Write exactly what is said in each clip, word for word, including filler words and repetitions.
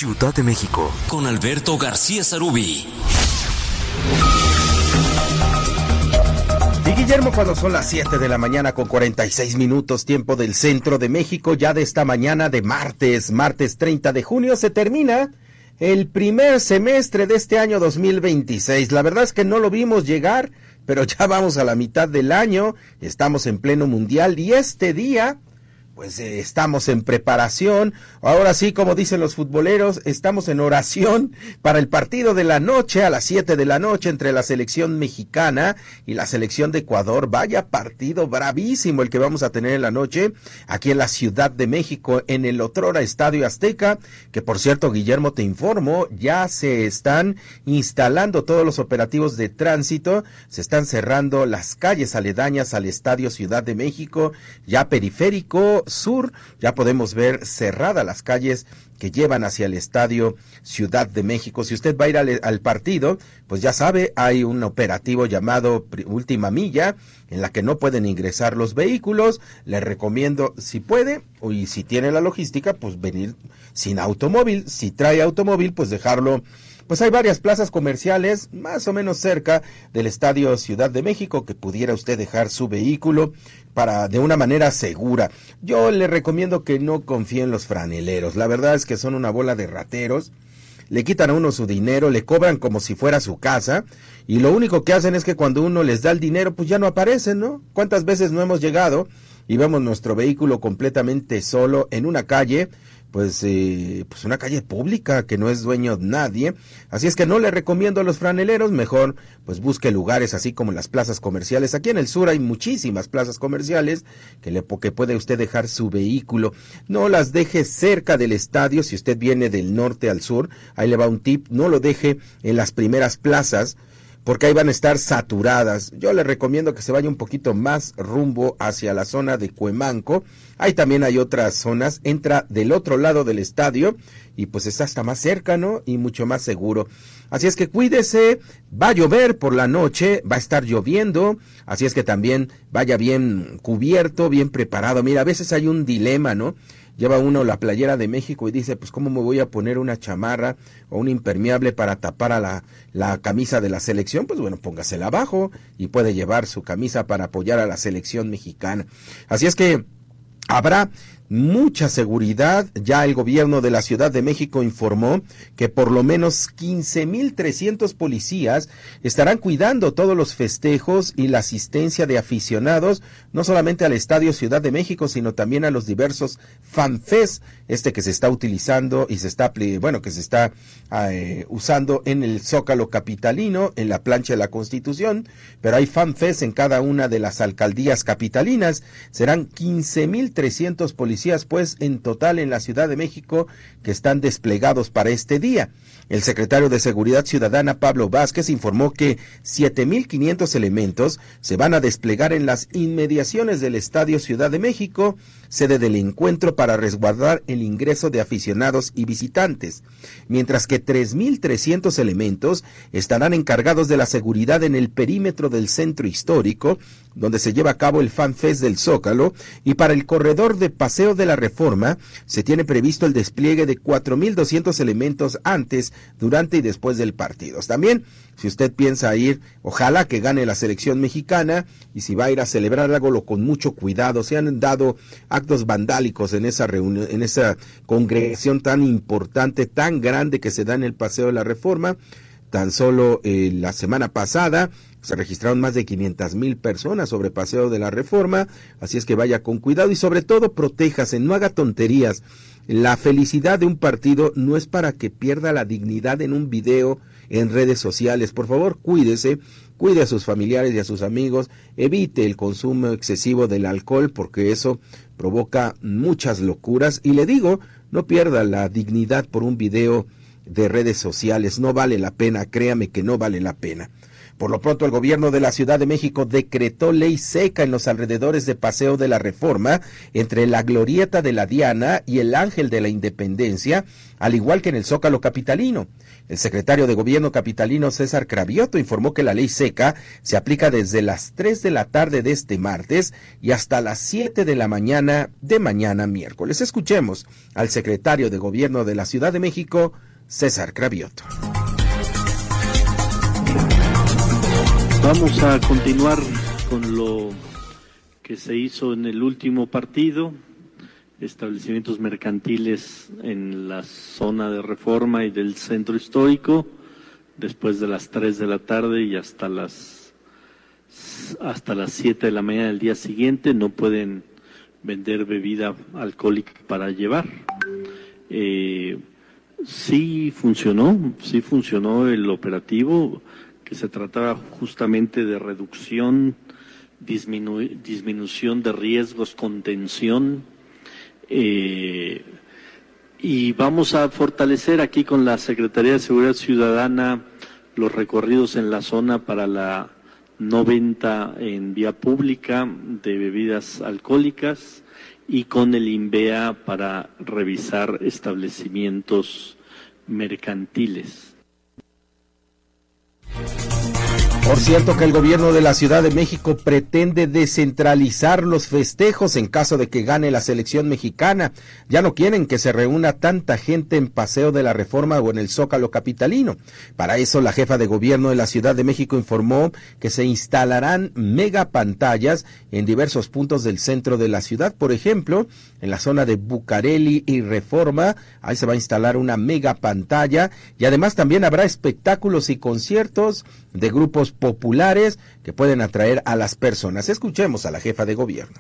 Ciudad de México, con Alberto García Zarubi. Y Guillermo, cuando son las siete de la mañana con cuarenta y seis minutos, tiempo del centro de México, ya de esta mañana de martes, martes treinta de junio, se termina el primer semestre de este año dos mil veintiséis. La verdad es que no lo vimos llegar, pero ya vamos a la mitad del año, estamos en pleno mundial y este día, pues eh, estamos en preparación. Ahora sí, como dicen los futboleros, estamos en oración para el partido de la noche a las siete de la noche entre la selección mexicana y la selección de Ecuador. Vaya partido bravísimo el que vamos a tener en la noche aquí en la Ciudad de México, en el otrora Estadio Azteca, que por cierto, Guillermo, te informo, ya se están instalando todos los operativos de tránsito, se están cerrando las calles aledañas al Estadio Ciudad de México, ya periférico sur, ya podemos ver cerradas las calles que llevan hacia el Estadio Ciudad de México. Si usted va a ir al, al partido, pues ya sabe, hay un operativo llamado Última Milla, en la que no pueden ingresar los vehículos. Le recomiendo, si puede, y si tiene la logística, pues venir sin automóvil. Si trae automóvil, pues dejarlo. Pues hay varias plazas comerciales más o menos cerca del Estadio Ciudad de México que pudiera usted dejar su vehículo para de una manera segura. Yo le recomiendo que no confíe en los franeleros. La verdad es que son una bola de rateros. Le quitan a uno su dinero, le cobran como si fuera su casa y lo único que hacen es que cuando uno les da el dinero, pues ya no aparecen, ¿no? ¿Cuántas veces no hemos llegado y vemos nuestro vehículo completamente solo en una calle? Pues, eh, pues una calle pública que no es dueño de nadie, así es que no le recomiendo a los franeleros, mejor pues busque lugares así como las plazas comerciales. Aquí en el sur hay muchísimas plazas comerciales que le que puede usted dejar su vehículo, no las deje cerca del estadio. Si usted viene del norte al sur, ahí le va un tip, no lo deje en las primeras plazas, porque ahí van a estar saturadas. Yo le recomiendo que se vaya un poquito más rumbo hacia la zona de Cuemanco. Ahí también hay otras zonas, entra del otro lado del estadio y pues está hasta más cerca, ¿no? Y mucho más seguro. Así es que cuídese, va a llover por la noche, va a estar lloviendo, así es que también vaya bien cubierto, bien preparado. Mira, a veces hay un dilema, ¿no? Lleva uno la playera de México y dice, pues ¿cómo me voy a poner una chamarra o un impermeable para tapar a la, la camisa de la selección? Pues bueno, póngasela abajo y puede llevar su camisa para apoyar a la selección mexicana. Así es que habrá mucha seguridad. Ya el gobierno de la Ciudad de México informó que por lo menos quince mil trescientos policías estarán cuidando todos los festejos y la asistencia de aficionados, no solamente al Estadio Ciudad de México, sino también a los diversos fanfest, este que se está utilizando y se está, bueno, que se está eh, usando en el Zócalo capitalino, en la plancha de la Constitución, pero hay fanfest en cada una de las alcaldías capitalinas. Serán quince mil trescientos policías pues en total en la Ciudad de México que están desplegados para este día. El secretario de Seguridad Ciudadana, Pablo Vázquez, informó que siete mil quinientos elementos se van a desplegar en las inmediaciones del Estadio Ciudad de México, sede del encuentro, para resguardar el ingreso de aficionados y visitantes, mientras que tres mil trescientos elementos estarán encargados de la seguridad en el perímetro del centro histórico, donde se lleva a cabo el FanFest del Zócalo, y para el corredor de Paseo de la Reforma se tiene previsto el despliegue de cuatro mil doscientos elementos antes, durante y después del partido. También, si usted piensa ir, ojalá que gane la selección mexicana, y si va a ir a celebrar, hágalo con mucho cuidado. Se han dado actos vandálicos en esa reunión, en esa congregación tan importante, tan grande que se da en el Paseo de la Reforma. Tan solo eh, la semana pasada se registraron más de quinientas mil personas sobre Paseo de la Reforma, así es que vaya con cuidado y sobre todo protéjase, no haga tonterías. La felicidad de un partido no es para que pierda la dignidad en un video en redes sociales. Por favor, cuídese, cuide a sus familiares y a sus amigos, evite el consumo excesivo del alcohol porque eso provoca muchas locuras, y le digo, no pierda la dignidad por un video de redes sociales, no vale la pena, créame que no vale la pena. Por lo pronto, el gobierno de la Ciudad de México decretó ley seca en los alrededores de Paseo de la Reforma, entre la Glorieta de la Diana y el Ángel de la Independencia, al igual que en el Zócalo capitalino. El secretario de Gobierno capitalino, César Cravioto, informó que la ley seca se aplica desde las tres de la tarde de este martes y hasta las siete de la mañana de mañana miércoles. Escuchemos al secretario de Gobierno de la Ciudad de México, César Cravioto. Vamos a continuar con lo que se hizo en el último partido, establecimientos mercantiles en la zona de Reforma y del centro histórico, después de las tres de la tarde y hasta las hasta las siete de la mañana del día siguiente no pueden vender bebida alcohólica para llevar. Eh, sí funcionó, sí funcionó el operativo, que se trataba justamente de reducción, disminu disminución de riesgos, contención, eh, y vamos a fortalecer aquí con la Secretaría de Seguridad Ciudadana los recorridos en la zona para la no venta en vía pública de bebidas alcohólicas y con el INVEA para revisar establecimientos mercantiles. Por cierto que el gobierno de la Ciudad de México pretende descentralizar los festejos en caso de que gane la selección mexicana. Ya no quieren que se reúna tanta gente en Paseo de la Reforma o en el Zócalo capitalino. Para eso, la jefa de gobierno de la Ciudad de México informó que se instalarán megapantallas en diversos puntos del centro de la ciudad. Por ejemplo, en la zona de Bucareli y Reforma, ahí se va a instalar una megapantalla y además también habrá espectáculos y conciertos de grupos populares que pueden atraer a las personas. Escuchemos a la jefa de gobierno.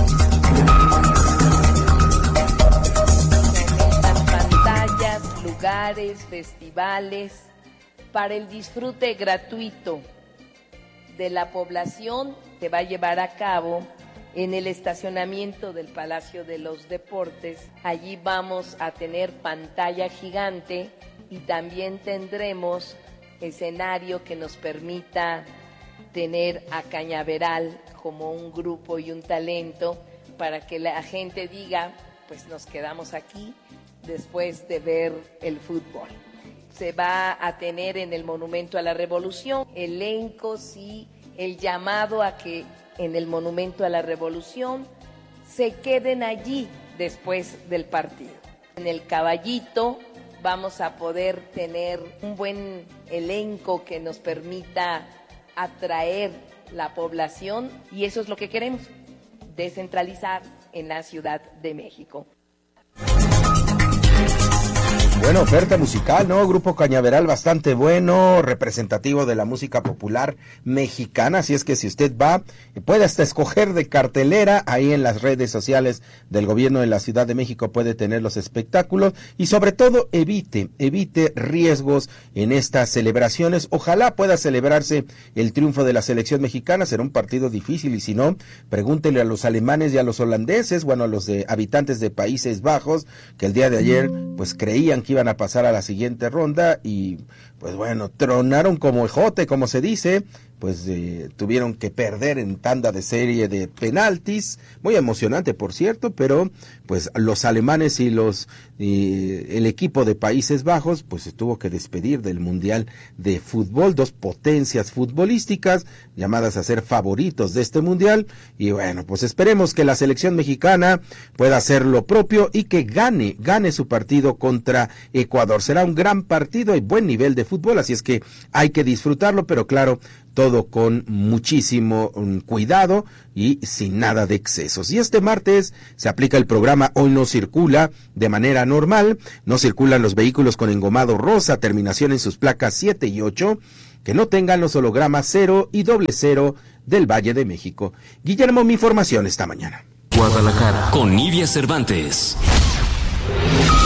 Pantallas, lugares, festivales para el disfrute gratuito de la población se va a llevar a cabo en el estacionamiento del Palacio de los Deportes. Allí vamos a tener pantalla gigante y también tendremos escenario que nos permita tener a Cañaveral como un grupo y un talento para que la gente diga, pues nos quedamos aquí después de ver el fútbol. Se va a tener en el Monumento a la Revolución elencos y el llamado a que en el Monumento a la Revolución se queden allí después del partido. En el Caballito vamos a poder tener un buen elenco que nos permita atraer la población y eso es lo que queremos, descentralizar en la Ciudad de México. Buena oferta musical, ¿no? Grupo Cañaveral bastante bueno, representativo de la música popular mexicana, así es que si usted va, puede hasta escoger de cartelera, ahí en las redes sociales del gobierno de la Ciudad de México puede tener los espectáculos y sobre todo evite, evite riesgos en estas celebraciones. Ojalá pueda celebrarse el triunfo de la selección mexicana, será un partido difícil y si no, pregúntele a los alemanes y a los holandeses, bueno, a los de habitantes de Países Bajos, que el día de ayer pues creían que iban a pasar a la siguiente ronda y pues bueno, tronaron como ejote, como se dice, pues eh, tuvieron que perder en tanda de serie de penaltis, muy emocionante por cierto, pero pues los alemanes y los eh, el equipo de Países Bajos pues se tuvo que despedir del Mundial de Fútbol, dos potencias futbolísticas llamadas a ser favoritos de este Mundial, y bueno, pues esperemos que la selección mexicana pueda hacer lo propio y que gane, gane su partido contra Ecuador. Será un gran partido y buen nivel de fútbol, así es que hay que disfrutarlo, pero claro, todo con muchísimo um, cuidado y sin nada de excesos. Y este martes se aplica el programa Hoy No Circula de manera normal, no circulan los vehículos con engomado rosa, terminación en sus placas siete y ocho, que no tengan los hologramas cero y doble cero del Valle de México. Guillermo, mi información esta mañana. Guadalajara, con Nidia Cervantes.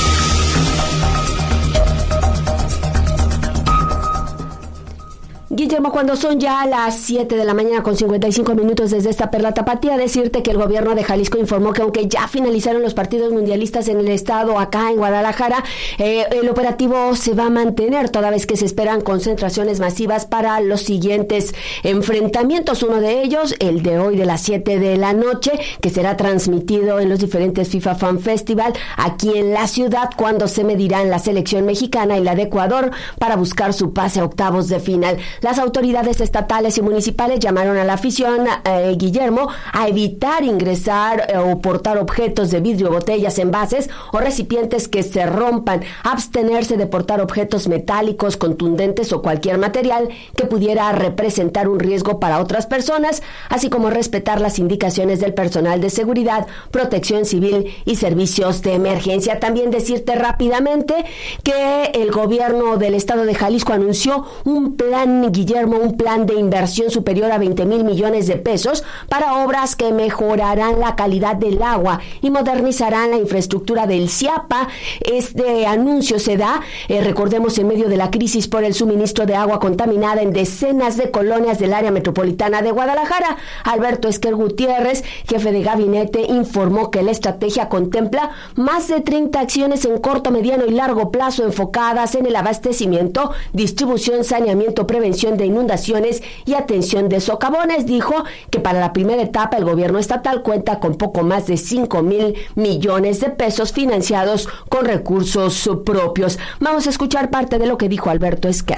Guillermo Guillermo, cuando son ya las siete de la mañana con cincuenta y cinco minutos desde esta Perla Tapatía, decirte que el gobierno de Jalisco informó que aunque ya finalizaron los partidos mundialistas en el estado, acá en Guadalajara, eh, el operativo se va a mantener toda vez que se esperan concentraciones masivas para los siguientes enfrentamientos. Uno de ellos, el de hoy de las siete de la noche, que será transmitido en los diferentes FIFA Fan Festival aquí en la ciudad, cuando se medirán la selección mexicana y la de Ecuador para buscar su pase a octavos de final. Las autoridades estatales y municipales llamaron a la afición, eh, Guillermo, a evitar ingresar eh, o portar objetos de vidrio, botellas, envases o recipientes que se rompan, abstenerse de portar objetos metálicos, contundentes o cualquier material que pudiera representar un riesgo para otras personas, así como respetar las indicaciones del personal de seguridad, protección civil y servicios de emergencia. También decirte rápidamente que el gobierno del estado de Jalisco anunció un plan, Guillermo, un plan de inversión superior a veinte mil millones de pesos para obras que mejorarán la calidad del agua y modernizarán la infraestructura del CIAPA. Este anuncio se da, eh, recordemos, en medio de la crisis por el suministro de agua contaminada en decenas de colonias del área metropolitana de Guadalajara. Alberto Esquer Gutiérrez, jefe de gabinete, informó que la estrategia contempla más de treinta acciones en corto, mediano y largo plazo enfocadas en el abastecimiento, distribución, saneamiento, prevención de inundaciones y atención de socavones. Dijo que para la primera etapa el gobierno estatal cuenta con poco más de cinco mil millones de pesos financiados con recursos propios. Vamos a escuchar parte de lo que dijo Alberto Esquer.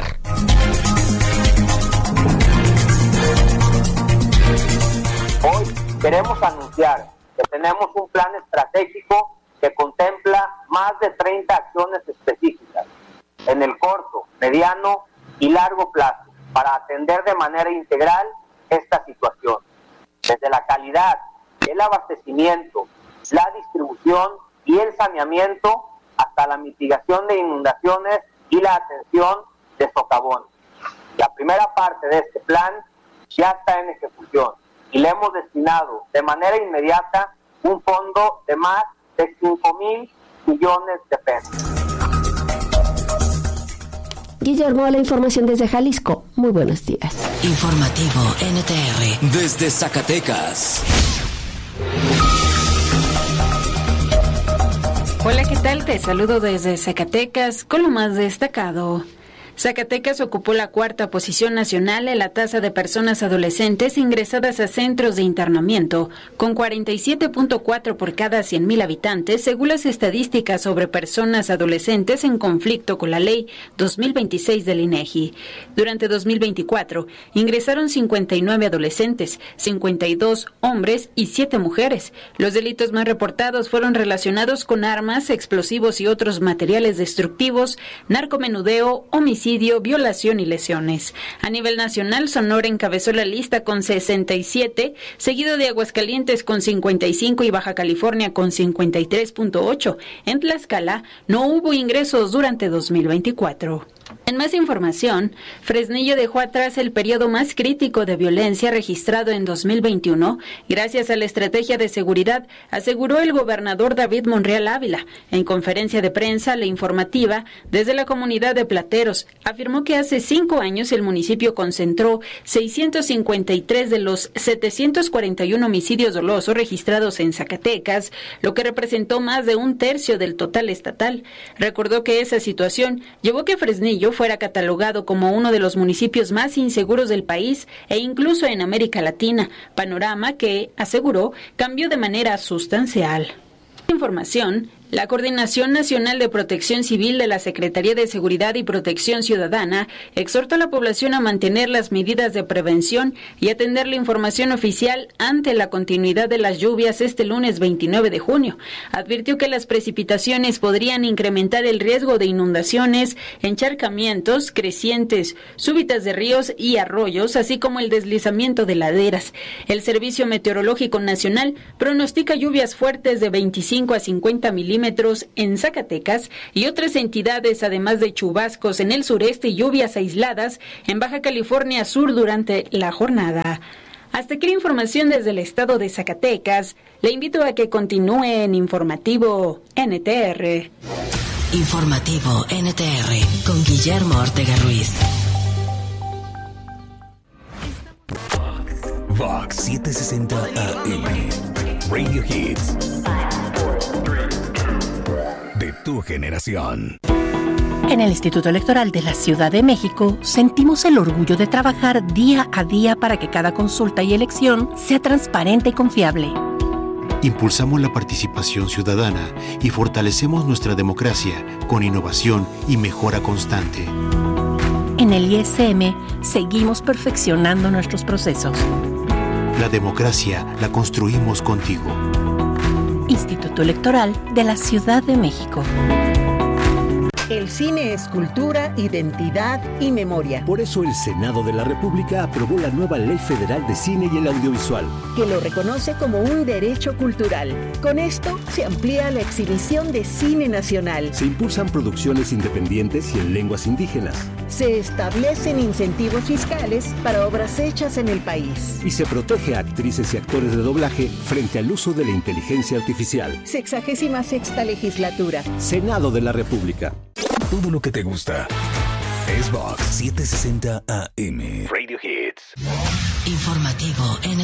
Hoy queremos anunciar que tenemos un plan estratégico que contempla más de treinta acciones específicas en el corto, mediano y largo plazo para atender de manera integral esta situación, desde la calidad, el abastecimiento, la distribución y el saneamiento hasta la mitigación de inundaciones y la atención de socavones. La primera parte de este plan ya está en ejecución y le hemos destinado de manera inmediata un fondo de más de cinco mil millones de pesos. Guillermo, la información desde Jalisco. Muy buenos días. Informativo N T R. Desde Zacatecas. Hola, ¿qué tal? Te saludo desde Zacatecas con lo más destacado. Zacatecas ocupó la cuarta posición nacional en la tasa de personas adolescentes ingresadas a centros de internamiento, con cuarenta y siete punto cuatro por cada cien mil habitantes, según las estadísticas sobre personas adolescentes en conflicto con la ley dos mil veintiséis del INEGI. Durante dos mil veinticuatro, ingresaron cincuenta y nueve adolescentes, cincuenta y dos hombres y siete mujeres. Los delitos más reportados fueron relacionados con armas, explosivos y otros materiales destructivos, narcomenudeo, homicidio, violación y lesiones. A nivel nacional, Sonora encabezó la lista con sesenta y siete, seguido de Aguascalientes con cincuenta y cinco y Baja California con cincuenta y tres punto ocho. En Tlaxcala no hubo ingresos durante dos mil veinticuatro. En más información, Fresnillo dejó atrás el periodo más crítico de violencia registrado en dos mil veintiuno gracias a la estrategia de seguridad, aseguró el gobernador David Monreal Ávila. En conferencia de prensa, La Informativa, desde la comunidad de Plateros, afirmó que hace cinco años el municipio concentró seiscientos cincuenta y tres de los setecientos cuarenta y uno homicidios dolosos registrados en Zacatecas, lo que representó más de un tercio del total estatal. Recordó que esa situación llevó que Fresnillo fuera catalogado como uno de los municipios más inseguros del país e incluso en América Latina, panorama que, aseguró, cambió de manera sustancial. Información. La Coordinación Nacional de Protección Civil de la Secretaría de Seguridad y Protección Ciudadana exhorta a la población a mantener las medidas de prevención y atender la información oficial ante la continuidad de las lluvias este lunes veintinueve de junio. Advirtió que las precipitaciones podrían incrementar el riesgo de inundaciones, encharcamientos, crecientes súbitas de ríos y arroyos, así como el deslizamiento de laderas. El Servicio Meteorológico Nacional pronostica lluvias fuertes de veinticinco a cincuenta milímetros en Zacatecas y otras entidades, además de chubascos en el sureste y lluvias aisladas en Baja California Sur durante la jornada. Hasta aquí la información desde el estado de Zacatecas. Le invito a que continúe en Informativo N T R. Informativo N T R con Guillermo Ortega Ruiz. Vox setecientos sesenta A M. Radio Hits. De tu generación. En el Instituto Electoral de la Ciudad de México sentimos el orgullo de trabajar día a día para que cada consulta y elección sea transparente y confiable. Impulsamos la participación ciudadana y fortalecemos nuestra democracia con innovación y mejora constante. En el I S M seguimos perfeccionando nuestros procesos. La democracia la construimos contigo. Instituto Electoral de la Ciudad de México. El cine es cultura, identidad y memoria. Por eso el Senado de la República aprobó la nueva Ley Federal de Cine y el Audiovisual, que lo reconoce como un derecho cultural. Con esto se amplía la exhibición de cine nacional. Se impulsan producciones independientes y en lenguas indígenas. Se establecen incentivos fiscales para obras hechas en el país. Y se protege a actrices y actores de doblaje frente al uso de la inteligencia artificial. Sexagésima sexta legislatura. Senado de la República. Todo lo que te gusta es Vox setecientos sesenta A M. Radio Hits. Informativo N